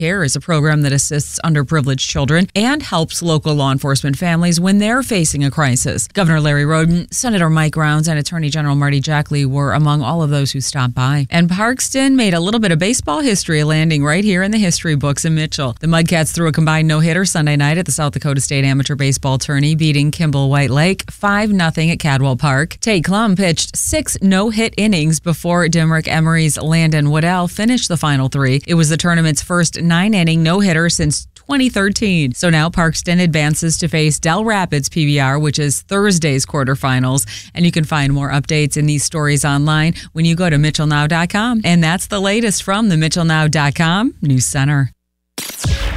Care is a program that assists underprivileged children and helps local law enforcement families when they're facing a crisis. Governor Larry Roden, Senator Mike Rounds, and Attorney General Marty Jackley were among all of those who stopped by. And Parkston made a little bit of baseball history, landing right here in the history books in Mitchell. The Mudcats threw a combined no-hitter Sunday night at the South Dakota State Amateur Baseball Tourney, beating Kimball White Lake 5-0 at Cadwell Park. Tate Klum pitched 6 no-hit innings before Dimrick Emery's Landon Waddell finished the final 3. It was the tournament's first 9-inning no-hitter since 2013. So now Parkston advances to face Del Rapids PBR, which is Thursday's quarterfinals. And you can find more updates in these stories online when you go to mitchellnow.com. And that's the latest from the mitchellnow.com News Center.